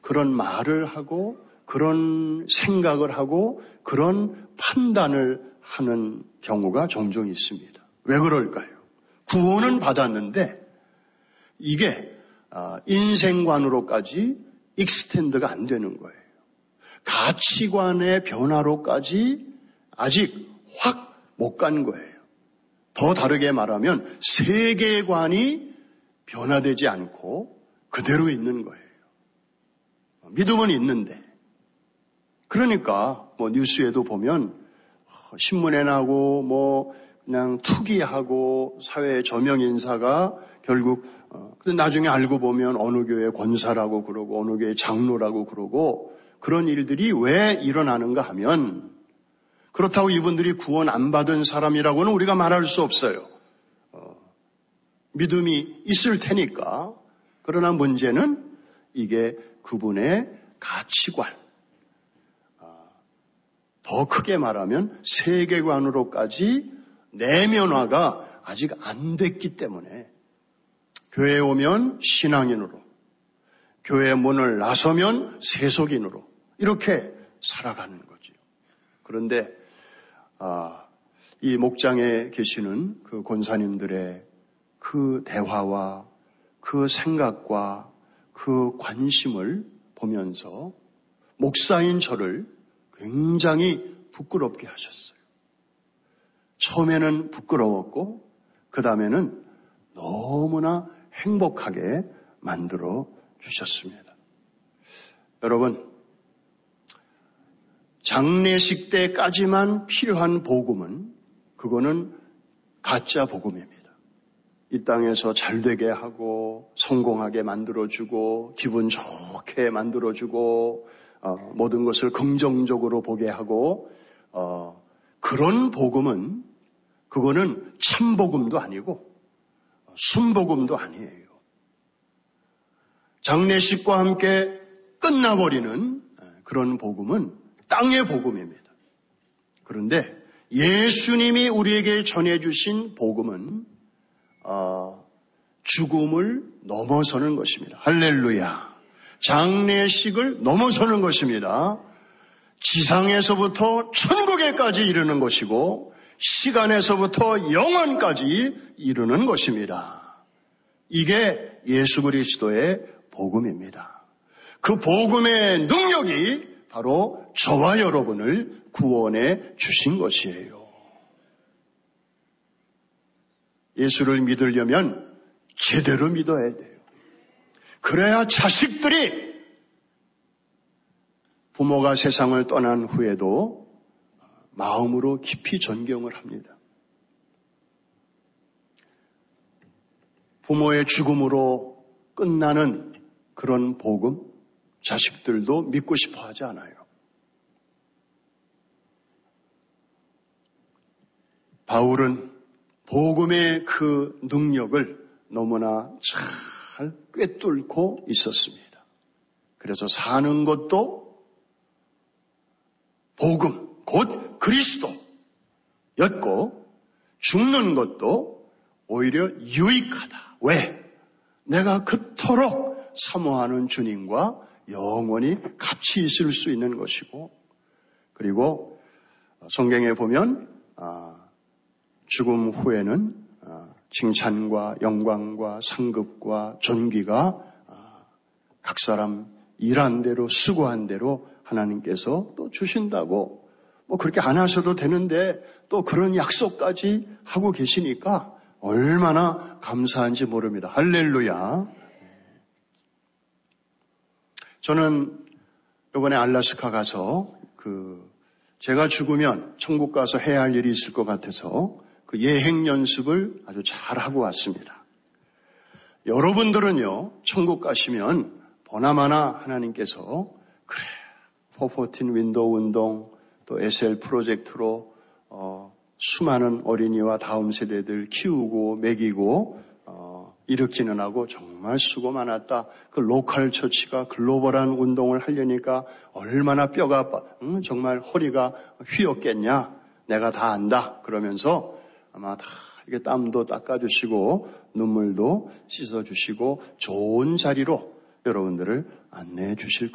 그런 말을 하고 그런 생각을 하고 그런 판단을 하는 경우가 종종 있습니다. 왜 그럴까요? 구원은 받았는데 이게 인생관으로까지 익스텐드가 안 되는 거예요. 가치관의 변화로까지 아직 확 못 간 거예요. 더 다르게 말하면 세계관이 변화되지 않고 그대로 있는 거예요. 믿음은 있는데. 그러니까 뉴스에도 보면 신문에 나고 그냥 투기하고 사회 저명 인사가 결국 근데 나중에 알고 보면 어느 교회 권사라고 그러고 어느 교회 장로라고 그러고 그런 일들이 왜 일어나는가 하면 그렇다고 이분들이 구원 안 받은 사람이라고는 우리가 말할 수 없어요. 믿음이 있을 테니까. 그러나 문제는 이게 그분의 가치관, 더 크게 말하면 세계관으로까지 내면화가 아직 안 됐기 때문에 교회에 오면 신앙인으로, 교회 문을 나서면 세속인으로 이렇게 살아가는 거죠. 그런데 이 목장에 계시는 그 권사님들의 그 대화와 그 생각과 그 관심을 보면서 목사인 저를 굉장히 부끄럽게 하셨어요. 처음에는 부끄러웠고 그 다음에는 너무나 행복하게 만들어 주셨습니다. 여러분, 장례식 때까지만 필요한 복음은 그거는 가짜 복음입니다. 이 땅에서 잘되게 하고 성공하게 만들어주고 기분 좋게 만들어주고 모든 것을 긍정적으로 보게 하고 그런 복음은 그거는 참복음도 아니고 순복음도 아니에요. 장례식과 함께 끝나버리는 그런 복음은 땅의 복음입니다. 그런데 예수님이 우리에게 전해주신 복음은 죽음을 넘어서는 것입니다. 할렐루야. 장례식을 넘어서는 것입니다. 지상에서부터 천국에까지 이르는 것이고 시간에서부터 영원까지 이르는 것입니다. 이게 예수 그리스도의 복음입니다. 그 복음의 능력이 바로 저와 여러분을 구원해 주신 것이에요. 예수를 믿으려면 제대로 믿어야 돼요. 그래야 자식들이 부모가 세상을 떠난 후에도 마음으로 깊이 존경을 합니다. 부모의 죽음으로 끝나는 그런 복음, 자식들도 믿고 싶어 하지 않아요. 바울은 복음의 그 능력을 너무나 잘 꿰뚫고 있었습니다. 그래서 사는 것도 복음, 곧 그리스도였고 죽는 것도 오히려 유익하다. 왜? 내가 그토록 사모하는 주님과 영원히 같이 있을 수 있는 것이고 그리고 성경에 보면 죽음 후에는 칭찬과 영광과 상급과 존귀가 각 사람 일한 대로 수고한 대로 하나님께서 또 주신다고 그렇게 안 하셔도 되는데 또 그런 약속까지 하고 계시니까 얼마나 감사한지 모릅니다. 할렐루야. 저는 이번에 알래스카 가서 제가 죽으면 천국 가서 해야 할 일이 있을 것 같아서 그 예행 연습을 아주 잘 하고 왔습니다. 여러분들은요, 천국 가시면 보나마나 하나님께서 그래, 414 윈도우 운동 또 SL 프로젝트로 수많은 어린이와 다음 세대들 키우고 먹이고 일으키는 하고 정말 수고 많았다. 그 로컬 처치가 글로벌한 운동을 하려니까 얼마나 뼈가 정말 허리가 휘었겠냐. 내가 다 안다. 그러면서 아마 다 이렇게 땀도 닦아주시고 눈물도 씻어주시고 좋은 자리로 여러분들을 안내해 주실